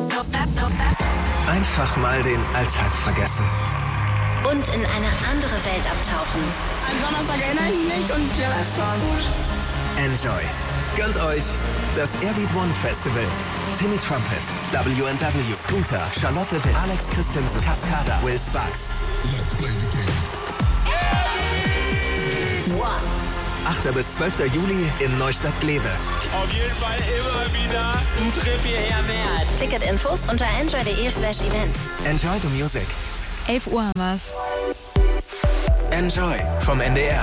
Einfach mal den Alltag vergessen. Und in eine andere Welt abtauchen. Am Donnerstag erinnere ich mich und der Rest war gut. Enjoy. Gönnt euch das Airbeat One Festival. Timmy Trumpet, W&W, Scooter, Charlotte Witt, Alex Christensen, Cascada, Will Sparks. Let's play the game. One. 8. bis 12. Juli in Neustadt-Glewe. Auf jeden Fall immer wieder ein Trip hierher wert. Ticketinfos unter enjoy.de/events. Enjoy the music. 11 Uhr haben wir's. Enjoy vom NDR.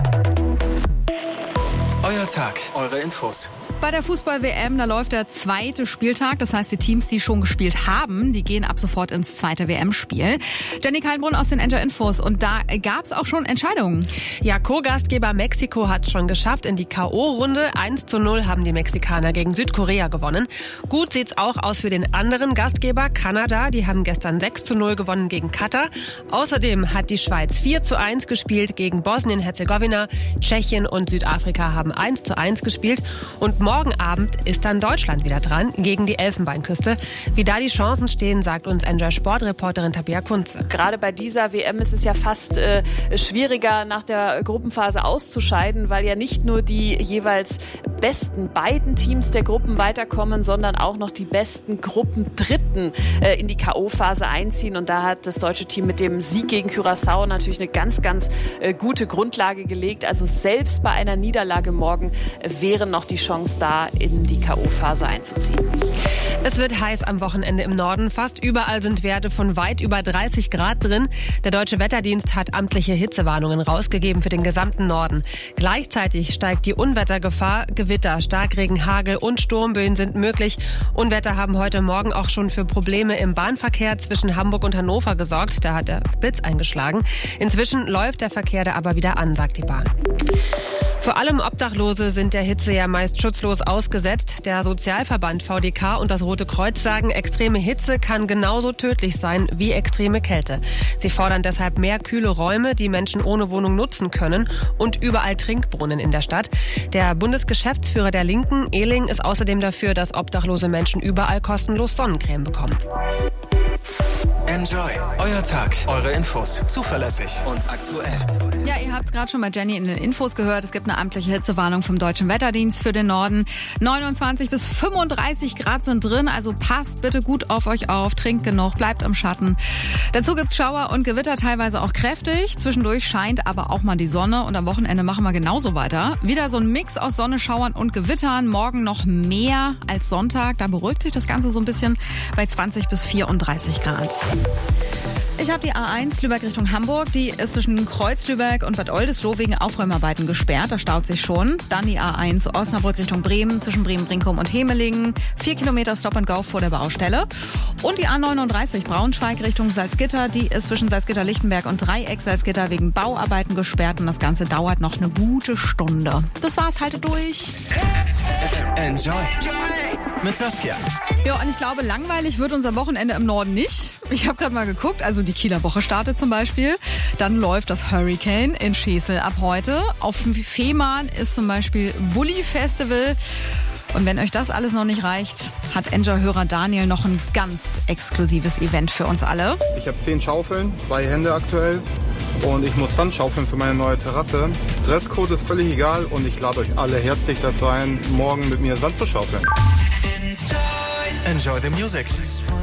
Euer Tag, eure Infos. Bei der Fußball-WM, da läuft der zweite Spieltag. Das heißt, die Teams, die schon gespielt haben, die gehen ab sofort ins zweite WM-Spiel. Jenny Kaltenbrunn aus den Enjoy-Infos. Und da gab's auch schon Entscheidungen. Ja, Co-Gastgeber Mexiko hat es schon geschafft in die K.O.-Runde. 1:0 haben die Mexikaner gegen Südkorea gewonnen. Gut sieht's auch aus für den anderen Gastgeber, Kanada. Die haben gestern 6:0 gewonnen gegen Katar. Außerdem hat die Schweiz 4:1 gespielt gegen Bosnien-Herzegowina. Tschechien und Südafrika haben 1:1 gespielt. Und morgen Abend ist dann Deutschland wieder dran gegen die Elfenbeinküste. Wie da die Chancen stehen, sagt uns Enjoy-Sportreporterin Tabea Kunze. Gerade bei dieser WM ist es ja fast schwieriger, nach der Gruppenphase auszuscheiden, weil ja nicht nur die jeweils besten beiden Teams der Gruppen weiterkommen, sondern auch noch die besten Gruppendritten in die K.O.-Phase einziehen. Und da hat das deutsche Team mit dem Sieg gegen Curaçao natürlich eine ganz, ganz gute Grundlage gelegt. Also selbst bei einer Niederlage morgen wären noch die Chancen da, in die K.O.-Phase einzuziehen. Es wird heiß am Wochenende im Norden. Fast überall sind Werte von weit über 30 Grad drin. Der Deutsche Wetterdienst hat amtliche Hitzewarnungen rausgegeben für den gesamten Norden. Gleichzeitig steigt die Unwettergefahr. Gewitter, Starkregen, Hagel und Sturmböen sind möglich. Unwetter haben heute Morgen auch schon für Probleme im Bahnverkehr zwischen Hamburg und Hannover gesorgt. Da hat der Blitz eingeschlagen. Inzwischen läuft der Verkehr da aber wieder an, sagt die Bahn. Vor allem Obdachlose sind der Hitze ja meist schutzlos ausgesetzt. Der Sozialverband VDK und das Rote Kreuz sagen, extreme Hitze kann genauso tödlich sein wie extreme Kälte. Sie fordern deshalb mehr kühle Räume, die Menschen ohne Wohnung nutzen können und überall Trinkbrunnen in der Stadt. Der Bundesgeschäftsführer der Linken, Ehling, ist außerdem dafür, dass obdachlose Menschen überall kostenlos Sonnencreme bekommen. Enjoy. Euer Tag, eure Infos. Zuverlässig und aktuell. Ja, ihr habt es gerade schon bei Jenny in den Infos gehört. Es gibt eine amtliche Hitzewarnung vom Deutschen Wetterdienst für den Norden. 29 bis 35 Grad sind drin, also passt bitte gut auf euch auf, trinkt genug, bleibt im Schatten. Dazu gibt's Schauer und Gewitter, teilweise auch kräftig. Zwischendurch scheint aber auch mal die Sonne und am Wochenende machen wir genauso weiter. Wieder so ein Mix aus Sonne, Schauern und Gewittern. Morgen noch mehr als Sonntag. Da beruhigt sich das Ganze so ein bisschen bei 20 bis 34 Grad. Ich habe die A1 Lübeck Richtung Hamburg. Die ist zwischen Kreuz-Lübeck und Bad Oldesloe wegen Aufräumarbeiten gesperrt. Da staut sich schon. Dann die A1 Osnabrück Richtung Bremen zwischen Bremen-Brinkum und Hemelingen. 4 Kilometer Stop and Go vor der Baustelle. Und die A39 Braunschweig Richtung Salzgitter. Die ist zwischen Salzgitter-Lichtenberg und Dreieck Salzgitter wegen Bauarbeiten gesperrt. Und das Ganze dauert noch eine gute Stunde. Das war's, haltet durch. Enjoy. Mit Saskia. Ja, und ich glaube, langweilig wird unser Wochenende im Norden nicht. Ich habe gerade mal geguckt, also die Kieler Woche startet zum Beispiel. Dann läuft das Hurricane in Schesel ab heute. Auf Fehmarn ist zum Beispiel Bulli Festival. Und wenn euch das alles noch nicht reicht, hat Enjoy-Hörer Daniel noch ein ganz exklusives Event für uns alle. Ich habe 10 Schaufeln, 2 Hände aktuell. Und ich muss Sand schaufeln für meine neue Terrasse. Dresscode ist völlig egal und ich lade euch alle herzlich dazu ein, morgen mit mir Sand zu schaufeln. Enjoy the music.